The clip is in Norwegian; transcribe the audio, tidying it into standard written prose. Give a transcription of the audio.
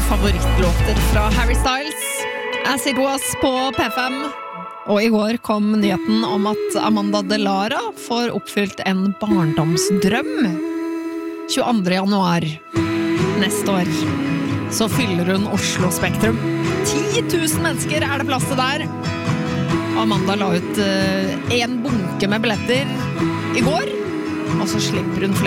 favorittlåter fra Harry Styles. Acid Was på P5. Og i går kom nyheten om at Amanda Delara får oppfylt en barndomsdrøm. 22. januar neste år så fyller hun Oslo Spektrum. 10 000 mennesker er det plass til der. Amanda la ut en bunke med billetter i går, og så slipper hun flere.